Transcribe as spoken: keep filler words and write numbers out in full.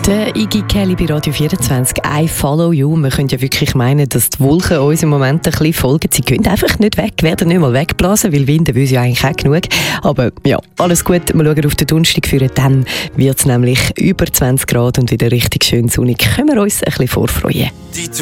Der Iggy Kelly bei Radio vierundzwanzig, I Follow You. Man könnte ja wirklich meinen, dass die Wolken uns im Moment ein bisschen folgen. Sie gehen einfach nicht weg, werden nicht mal wegblasen, weil Winde will ja eigentlich auch genug. Aber ja, alles gut. Wir schauen auf den Donnerstag für. Dann wird es nämlich über zwanzig Grad und wieder richtig schön sonnig. Können wir uns ein bisschen vorfreuen.